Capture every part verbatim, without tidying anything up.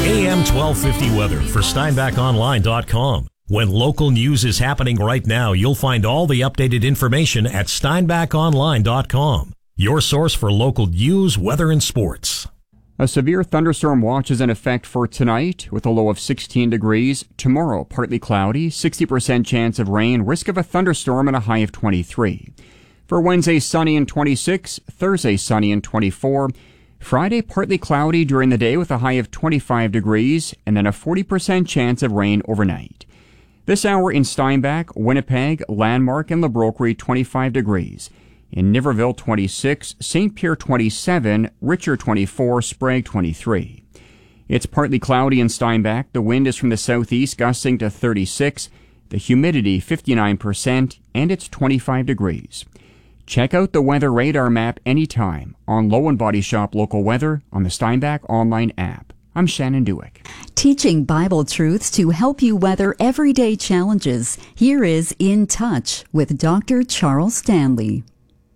A M twelve fifty weather for Steinbach Online dot com. When local news is happening right now, you'll find all the updated information at Steinbach Online dot com. Your source for local news, weather, and sports. A severe thunderstorm watch is in effect for tonight with a low of sixteen degrees. Tomorrow, partly cloudy, sixty percent chance of rain, risk of a thunderstorm, and a high of twenty-three. For Wednesday, sunny and twenty-six. Thursday, sunny and twenty-four. Friday, partly cloudy during the day with a high of twenty-five degrees, and then a forty percent chance of rain overnight. This hour in Steinbach, Winnipeg, Landmark, and LeBrokery, twenty-five degrees. In Niverville, twenty-six, Saint Pierre, twenty-seven, Richer, twenty-four, Sprague, twenty-three. It's partly cloudy in Steinbach. The wind is from the southeast, gusting to thirty-six. The humidity, fifty-nine percent, and it's twenty-five degrees. Check out the weather radar map anytime on Low and Body Shop Local Weather on the Steinbach Online app. I'm Shannon Dewick. Teaching Bible truths to help you weather everyday challenges. Here is In Touch with Doctor Charles Stanley.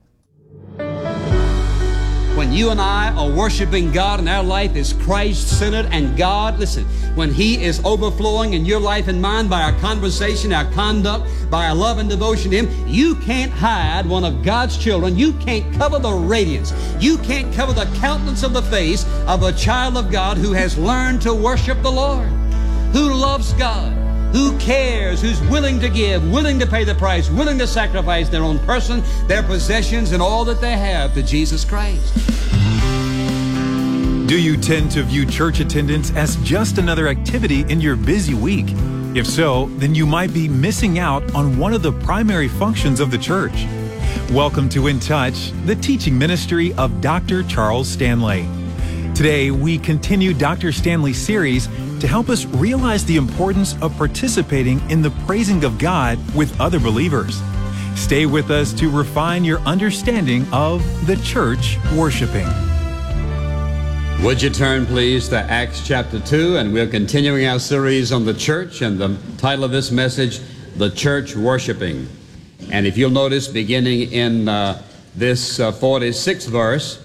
When you and I are worshiping God and our life is Christ-centered and God, listen, when He is overflowing in your life and mine by our conversation, our conduct, by our love and devotion to Him, you can't hide one of God's children. You can't cover the radiance. You can't cover the countenance of the face of a child of God who has learned to worship the Lord, who loves God, who cares, who's willing to give, willing to pay the price, willing to sacrifice their own person, their possessions, and all that they have to Jesus Christ. Do you tend to view church attendance as just another activity in your busy week? If so, then you might be missing out on one of the primary functions of the church. Welcome to In Touch, the teaching ministry of Doctor Charles Stanley. Today, we continue Doctor Stanley's series to help us realize the importance of participating in the praising of God with other believers. Stay with us to refine your understanding of the church worshiping. Would you turn, please, to Acts chapter two, and we're continuing our series on the church, and the title of this message, The Church Worshiping. And if you'll notice, beginning in uh, this uh, forty-sixth verse,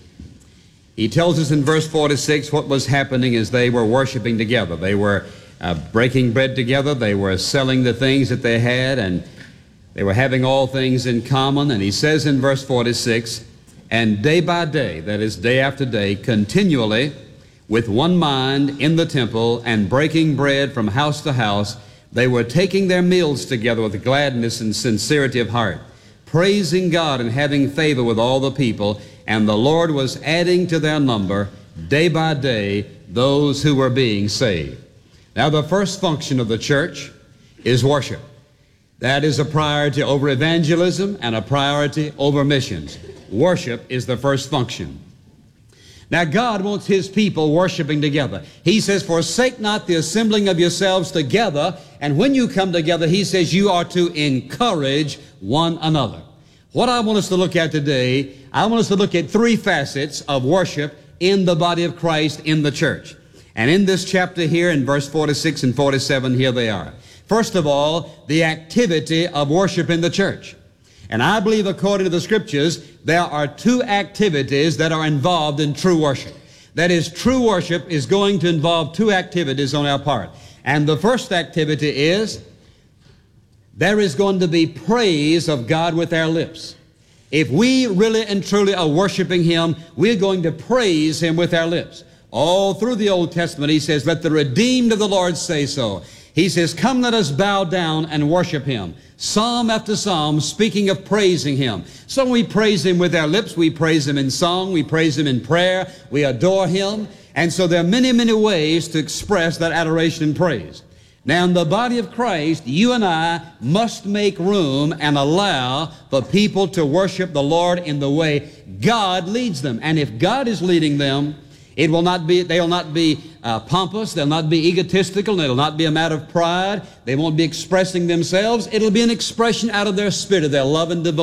he tells us in verse forty-six what was happening as they were worshiping together. They were uh, breaking bread together. They were selling the things that they had, and they were having all things in common. And he says in verse forty-six, and day by day, that is day after day, continually with one mind in the temple and breaking bread from house to house, they were taking their meals together with gladness and sincerity of heart, praising God and having favor with all the people. And the Lord was adding to their number day by day those who were being saved. Now, the first function of the church is worship. That is a priority over evangelism and a priority over missions. Worship is the first function. Now, God wants His people worshiping together. He says, forsake not the assembling of yourselves together. And when you come together, He says you are to encourage one another. What I want us to look at today, I want us to look at three facets of worship in the body of Christ in the church. And in this chapter here, in verse forty-six and forty-seven, here they are. First of all, the activity of worship in the church. And I believe, according to the Scriptures, there are two activities that are involved in true worship. That is, true worship is going to involve two activities on our part. And the first activity is there is going to be praise of God with our lips. If we really and truly are worshiping Him, we're going to praise Him with our lips. All through the Old Testament, He says, let the redeemed of the Lord say so. He says, come, let us bow down and worship Him. Psalm after psalm speaking of praising Him. So we praise Him with our lips. We praise Him in song. We praise Him in prayer. We adore Him. And so there are many, many ways to express that adoration and praise. Now, in the body of Christ, you and I must make room and allow for people to worship the Lord in the way God leads them. And if God is leading them, it will not be, they'll not be uh, pompous, they'll not be egotistical, it'll not be a matter of pride, they won't be expressing themselves, it'll be an expression out of their spirit, of their love and devotion.